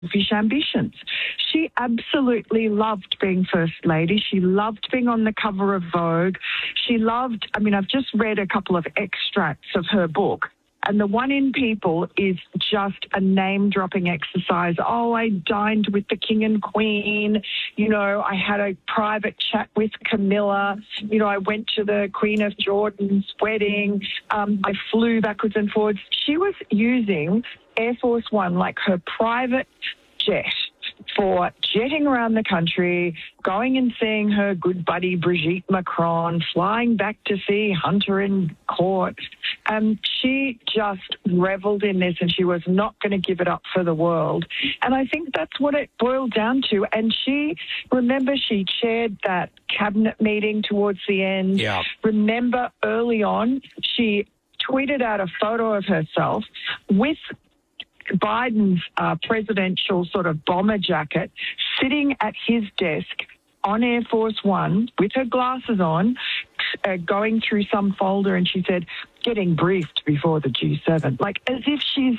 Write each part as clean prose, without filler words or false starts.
selfish ambitions. She absolutely loved being First Lady. She loved being on the cover of Vogue. She loved, I've just read a couple of extracts of her book. And the one in People is just a name-dropping exercise. Oh, I dined with the King and Queen. I had a private chat with Camilla. I went to the Queen of Jordan's wedding. I flew backwards and forwards. She was using Air Force One like her private jet for jetting around the country, going and seeing her good buddy Brigitte Macron, flying back to see Hunter in court. She just reveled in this, and she was not going to give it up for the world. And I think that's what it boiled down to. And she chaired that cabinet meeting towards the end. Yeah. Remember, early on, she tweeted out a photo of herself with Biden's presidential sort of bomber jacket, sitting at his desk on Air Force One with her glasses on, going through some folder, and she said, getting briefed before the G7. Like, as if she's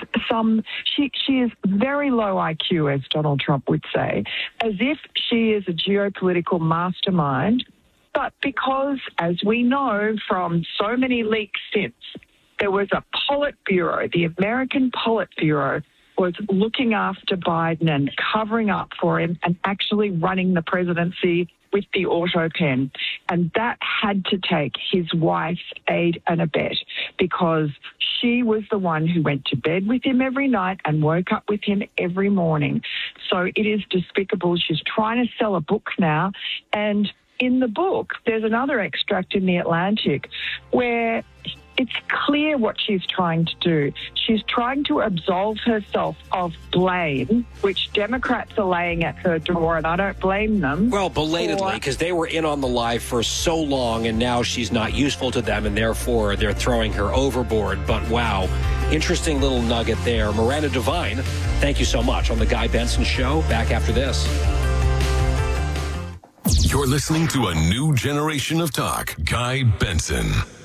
she is very low IQ, as Donald Trump would say, as if she is a geopolitical mastermind. But because, as we know from so many leaks since, there was a Politburo, the American Politburo was looking after Biden and covering up for him and actually running the presidency with the auto pen. And that had to take his wife's aid and abet, because she was the one who went to bed with him every night and woke up with him every morning. So it is despicable. She's trying to sell a book now. And in the book, there's another extract in The Atlantic where it's clear what she's trying to do. She's trying to absolve herself of blame, which Democrats are laying at her door, and I don't blame them. Well, belatedly, because they were in on the lie for so long, and now she's not useful to them, and therefore they're throwing her overboard. But wow, interesting little nugget there. Miranda Devine, thank you so much on The Guy Benson Show. Back after this. You're listening to a new generation of talk. Guy Benson.